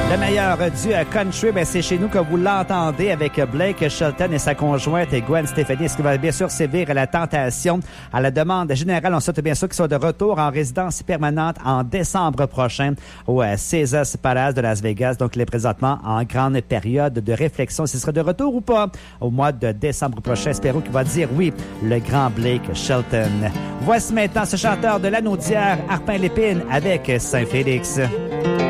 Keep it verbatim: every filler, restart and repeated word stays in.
Le meilleur du country, ben c'est chez nous que vous l'entendez avec Blake Shelton et sa conjointe Gwen Stefani. Ce qui va bien sûr sévir à la tentation. À la demande générale, on souhaite bien sûr qu'ils soient de retour en résidence permanente en décembre prochain au Caesars Palace de Las Vegas. Donc, il est présentement en grande période de réflexion s'il sera de retour ou pas au mois de décembre prochain. Espérons qu'il va dire oui, le grand Blake Shelton. Voici maintenant ce chanteur de l'Anaudière, Arpin Lépine avec Saint-Félix.